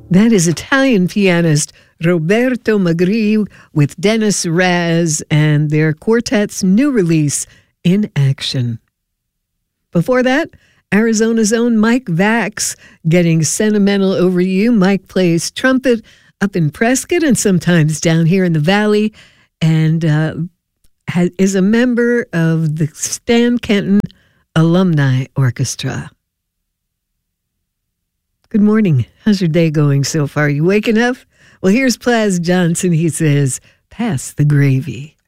That is Italian pianist Roberto Magri with Dennis Raz and their quartet's new release, In Action. Before that, Arizona's own Mike Vax, Getting Sentimental Over You. Mike plays trumpet up in Prescott and sometimes down here in the Valley, and is a member of the Stan Kenton Alumni Orchestra. Good morning. How's your day going so far? You waking up? Well, here's Plas Johnson. He says, pass the gravy.